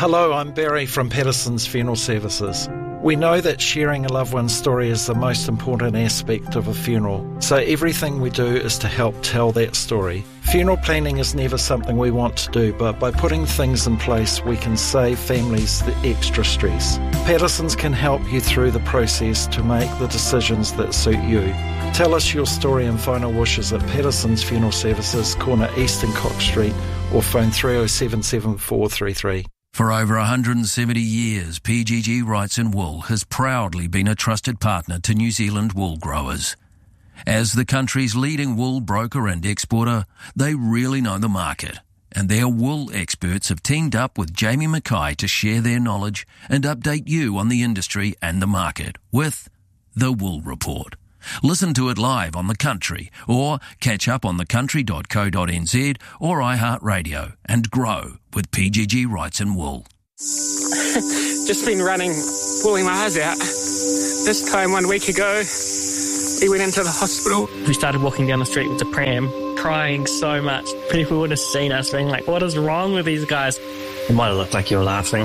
Hello, I'm Barry from Patterson's Funeral Services. We know that sharing a loved one's story is the most important aspect of a funeral, so everything we do is to help tell that story. Funeral planning is never something we want to do, but by putting things in place, we can save families the extra stress. Patterson's can help you through the process to make the decisions that suit you. Tell us your story and final wishes at Patterson's Funeral Services, corner East and Cox Street, or phone 307 7433. For over 170 years, PGG Wrights & Wool has proudly been a trusted partner to New Zealand wool growers. As the country's leading wool broker and exporter, they really know the market, and their wool experts have teamed up with Jamie Mackay to share their knowledge and update you on the industry and the market with The Wool Report. Listen to it live on The Country or catch up on thecountry.co.nz or iHeartRadio and grow with PGG Wrights & Wool. Just been running, pulling my eyes out. This time 1 week ago, he went into the hospital. We started walking down the street with the pram, crying so much. People would have seen us being like, what is wrong with these guys? It might have looked like you were laughing.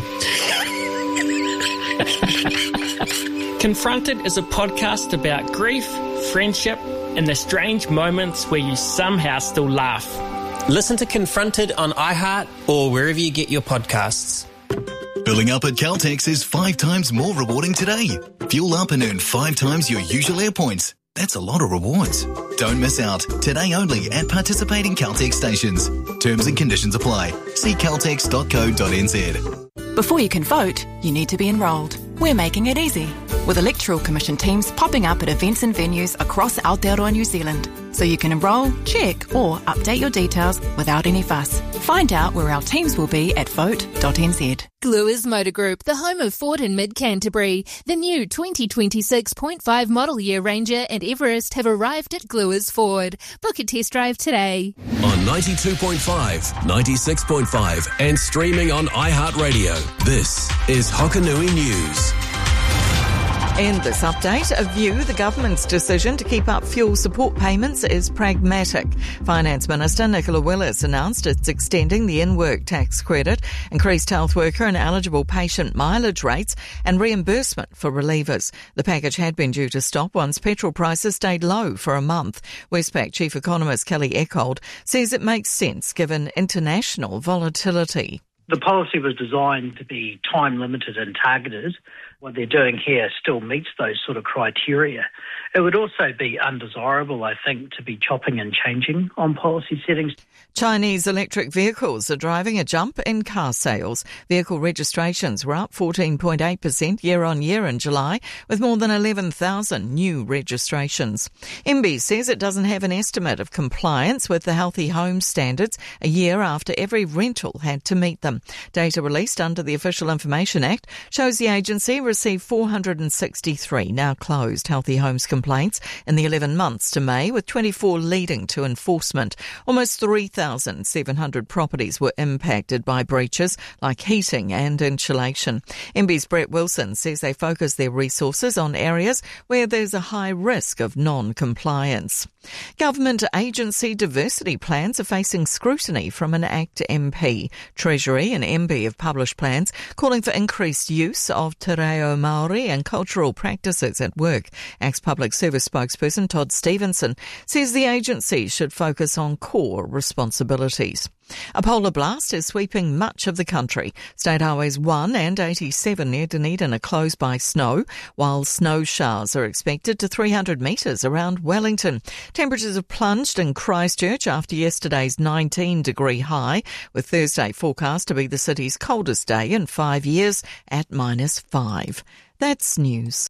Confronted is a podcast about grief, friendship, and the strange moments where you somehow still laugh. Listen to Confronted on iHeart or wherever you get your podcasts. Filling up at Caltex is 5 times more rewarding today. Fuel up and earn 5 times your usual air points. That's a lot of rewards. Don't miss out. Today only at participating Caltex stations. Terms and conditions apply. See caltex.co.nz. Before you can vote, you need to be enrolled. We're making it easy, with Electoral Commission teams popping up at events and venues across Aotearoa New Zealand, so you can enrol, check or update your details without any fuss. Find out where our teams will be at vote.nz. Gluers Motor Group, the home of Ford and Mid-Canterbury. The new 2026.5 model year Ranger and Everest have arrived at Gluers Ford. Book a test drive today. On 92.5, 96.5 and streaming on iHeartRadio. This is Hokanui News. In this update, a view the government's decision to keep up fuel support payments is pragmatic. Finance Minister Nicola Willis announced it's extending the in-work tax credit, increased health worker and eligible patient mileage rates and reimbursement for relievers. The package had been due to stop once petrol prices stayed low for a month. Westpac Chief Economist Kelly Eckhold says it makes sense given international volatility. The policy was designed to be time-limited and targeted. What they're doing here still meets those sort of criteria. It would also be undesirable, I think, to be chopping and changing on policy settings. Chinese electric vehicles are driving a jump in car sales. Vehicle registrations were up 14.8% year-on-year in July, with more than 11,000 new registrations. MB says it doesn't have an estimate of compliance with the Healthy Homes standards a year after every rental had to meet them. Data released under the Official Information Act shows the agency received 463 now closed Healthy Homes complaints in the 11 months to May, with 24 leading to enforcement. Almost 3,700 properties were impacted by breaches like heating and insulation. MB's Brett Wilson says they focus their resources on areas where there's a high risk of non-compliance. Government agency diversity plans are facing scrutiny from an ACT MP. Treasury and MB have published plans calling for increased use of te reo Māori and cultural practices at work. ACT's Public Service spokesperson Todd Stevenson says the agency should focus on core responsibilities. A polar blast is sweeping much of the country. State Highways 1 and 87 near Dunedin are closed by snow, while snow showers are expected to 300 metres around Wellington. Temperatures have plunged in Christchurch after yesterday's 19-degree high, with Thursday forecast to be the city's coldest day in 5 years at -5. That's news.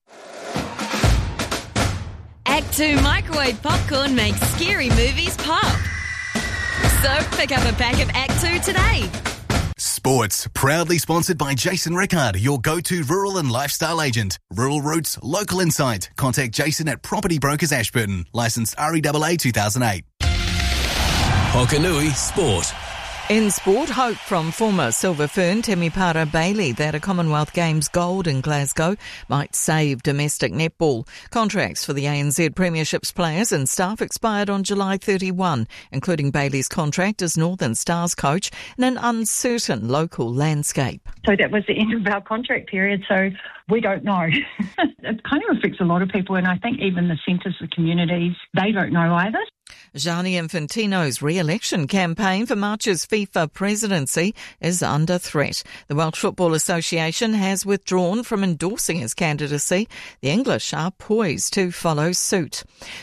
Act 2 microwave popcorn makes scary movies pop. So pick up a pack of Act 2 today. Sports, proudly sponsored by Jason Rickard, your go-to rural and lifestyle agent. Rural roots, local insight. Contact Jason at Property Brokers Ashburton. Licensed REAA 2008. Hokanui Sport. In sport, hope from former Silver Fern Temipara Bailey that a Commonwealth Games gold in Glasgow might save domestic netball. Contracts for the ANZ Premierships players and staff expired on July 31, including Bailey's contract as Northern Stars coach in an uncertain local landscape. So that was the end of our contract period, so we don't know. It kind of affects a lot of people, and I think even the centres, the communities, they don't know either. Gianni Infantino's re-election campaign for March's FIFA presidency is under threat. The Welsh Football Association has withdrawn from endorsing his candidacy. The English are poised to follow suit.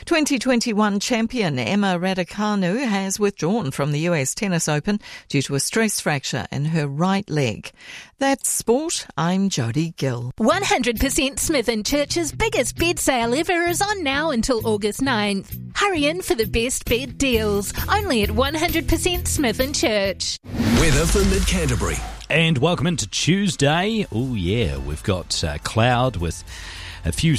2021 champion Emma Raducanu has withdrawn from the US Tennis Open due to a stress fracture in her right leg. That's sport. I'm Jodie Gill. 100% Smith & Church's biggest bed sale ever is on now until August 9th. Hurry in for the best bed deals, only at 100% Smith & Church. Weather for Mid-Canterbury. And welcome into Tuesday. Oh yeah, we've got cloud with a few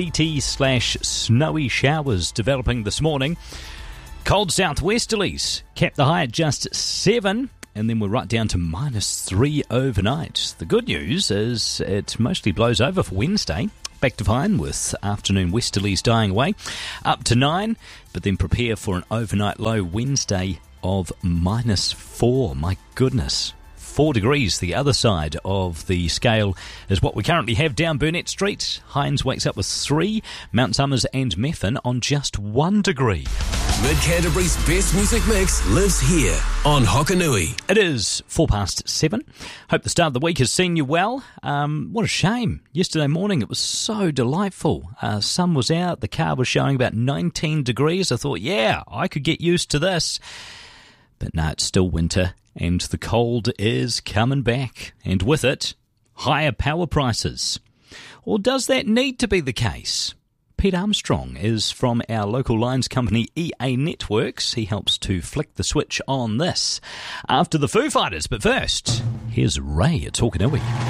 sleety/snowy showers developing this morning. Cold southwesterlies kept the high at just 7. And then we're right down to -3 overnight. The good news is it mostly blows over for Wednesday. Back to fine with afternoon westerlies dying away. Up to 9, but then prepare for an overnight low Wednesday of -4. My goodness. 4 degrees the other side of the scale is what we currently have down Burnett Street. Hines wakes up with 3. Mount Somers and Methven on just 1 degree. Mid-Canterbury's best music mix lives here on Hokanui. It is 7:04. Hope the start of the week has seen you well. What a shame. Yesterday morning it was so delightful. Sun was out, the car was showing about 19 degrees. I thought, yeah, I could get used to this. But no, it's still winter and the cold is coming back. And with it, higher power prices. Or does that need to be the case? Pete Armstrong is from our local lines company EA Networks. He helps to flick the switch on this after the Foo Fighters. But first, here's Ray at Hokanui.